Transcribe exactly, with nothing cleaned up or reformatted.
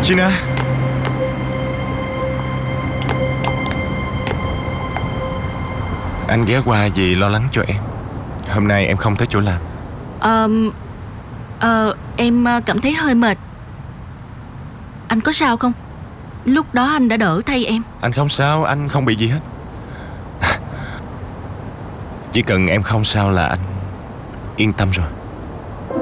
Gina, anh ghé qua vì lo lắng cho em. Hôm nay em không tới chỗ làm. Ờ, ờ, em cảm thấy hơi mệt. Anh có sao không? Lúc đó anh đã đỡ thay em. Anh không sao, anh không bị gì hết. Chỉ cần em không sao là anh yên tâm rồi.